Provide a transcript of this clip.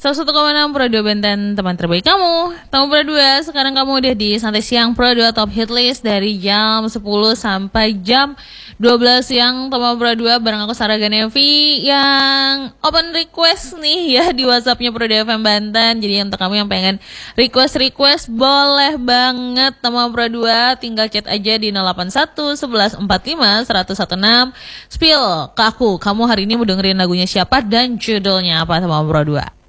101,6 Pro 2 Benten, teman terbaik kamu. Tamu Pro 2, sekarang kamu udah di Santai Siang Pro 2 Top Hit List dari jam 10 sampai jam 12 siang. Tamu Pro 2 bareng aku Sarah Ganevi yang open request nih ya di WhatsAppnya Pro 2 FM Banten. Jadi untuk kamu yang pengen request boleh banget Tamu Pro 2, tinggal chat aja di 081 11 45 116. Spill ke aku, kamu hari ini mau dengerin lagunya siapa dan judulnya apa Tamu Pro 2?